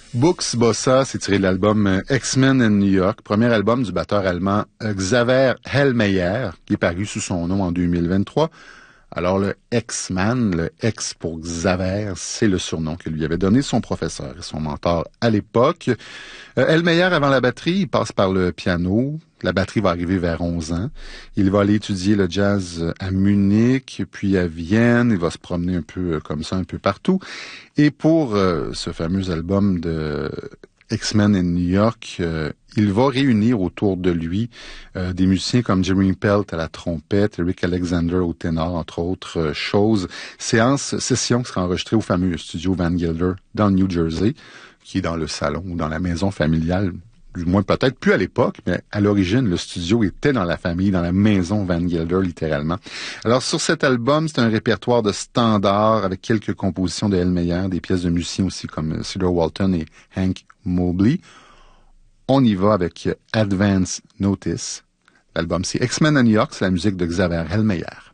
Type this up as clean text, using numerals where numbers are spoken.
Books Bossa, c'est tiré de l'album X-Men in New York, premier album du batteur allemand Xaver Hellmeyer, qui est paru sous son nom en 2023. Alors le X-Man, le X pour Xaver, c'est le surnom que lui avait donné son professeur et son mentor à l'époque. Hellmeyer, avant la batterie, il passe par le piano. La batterie va arriver vers 11 ans. Il va aller étudier le jazz à Munich, puis à Vienne. Il va se promener un peu comme ça, un peu partout. Et pour ce fameux album de X-Men in New York, il va réunir autour de lui des musiciens comme Jeremy Pelt à la trompette, Rick Alexander au ténor, entre autres choses. Session qui sera enregistrée au fameux studio Van Gelder dans le New Jersey, qui est dans le salon ou dans la maison familiale. Du moins peut-être plus à l'époque, mais à l'origine, le studio était dans la famille, dans la maison Van Gelder, littéralement. Alors, sur cet album, c'est un répertoire de standards avec quelques compositions de Hellmeyer, des pièces de musiciens aussi comme Cedar Walton et Hank Mobley. On y va avec Advance Notice. L'album, c'est X-Men à New York, c'est la musique de Xaver Hellmeyer.